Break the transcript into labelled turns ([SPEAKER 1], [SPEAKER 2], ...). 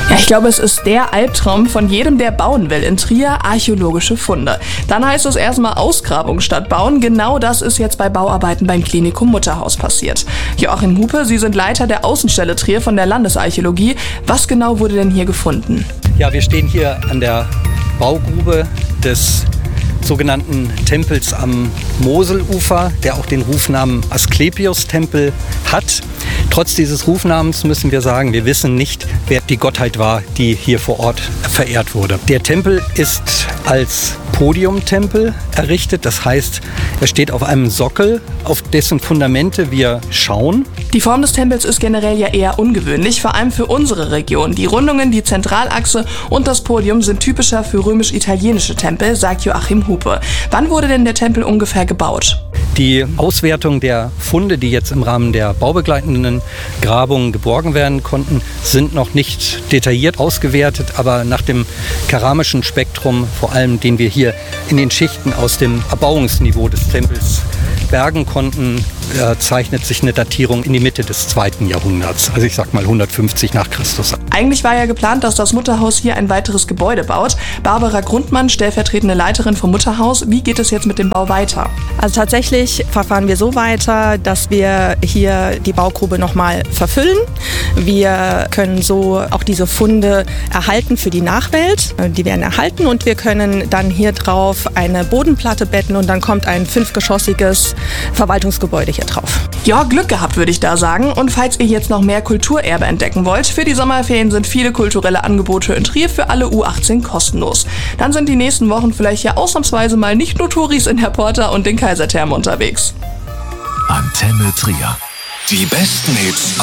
[SPEAKER 1] Ja, ich glaube, es ist der Albtraum von jedem, der bauen will in Trier, archäologische Funde. Dann heißt es erstmal Ausgrabung statt Bauen. Genau das ist jetzt bei Bauarbeiten beim Klinikum Mutterhaus passiert. Joachim Hupe, Sie sind Leiter der Außenstelle Trier von der Landesarchäologie. Was genau wurde denn hier gefunden?
[SPEAKER 2] Ja, wir stehen hier an der Baugrube des sogenannten Tempels am Moselufer, der auch den Rufnamen Asklepios-Tempel hat. Trotz dieses Rufnamens müssen wir sagen, wir wissen nicht, wer die Gottheit war, die hier vor Ort verehrt wurde. Der Tempel ist als Podiumtempel errichtet, das heißt, er steht auf einem Sockel, auf dessen Fundamente wir schauen.
[SPEAKER 1] Die Form des Tempels ist generell ja eher ungewöhnlich, vor allem für unsere Region. Die Rundungen, die Zentralachse und das Podium sind typischer für römisch-italienische Tempel, sagt Joachim Hupe. Wann wurde denn der Tempel ungefähr gebaut?
[SPEAKER 2] Die Auswertung der Funde, die jetzt im Rahmen der baubegleitenden Grabungen geborgen werden konnten, sind noch nicht detailliert ausgewertet, aber nach dem keramischen Spektrum, vor allem den wir hier in den Schichten aus dem Erbauungsniveau des Tempels bergen konnten, zeichnet sich eine Datierung in die Mitte des 2. Jahrhunderts, also ich sag mal 150 nach Christus.
[SPEAKER 1] Eigentlich war ja geplant, dass das Mutterhaus hier ein weiteres Gebäude baut. Barbara Grundmann, stellvertretende Leiterin vom Mutterhaus, wie geht es jetzt mit dem Bau weiter?
[SPEAKER 3] Also tatsächlich verfahren wir so weiter, dass wir hier die Baugrube nochmal verfüllen. Wir können so auch diese Funde erhalten für die Nachwelt. Die werden erhalten und wir können dann hier drauf eine Bodenplatte betten und dann kommt ein 5-geschossiges Verwaltungsgebäude hier drauf.
[SPEAKER 1] Ja, Glück gehabt, würde ich da sagen. Und falls ihr jetzt noch mehr Kulturerbe entdecken wollt, für die Sommerferien sind viele kulturelle Angebote in Trier für alle U18 kostenlos. Dann sind die nächsten Wochen vielleicht ja ausnahmsweise mal nicht nur Touris in der Porta und den Kaiserthermen unterwegs.
[SPEAKER 4] Antenne Trier. Die besten Hits